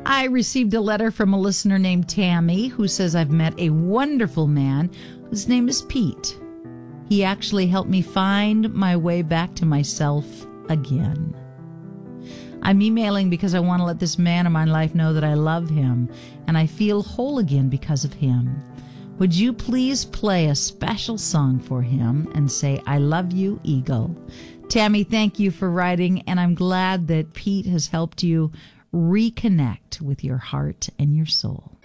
I received a letter from a listener named Tammy who says, I've met a wonderful man whose name is Pete. He actually helped me find my way back to myself again. I'm emailing because I want to let this man in my life know that I love him and I feel whole again because of him. Would you please play a special song for him and say, I love you, Eagle? Tammy, thank you for writing, and I'm glad that Pete has helped you reconnect with your heart and your soul.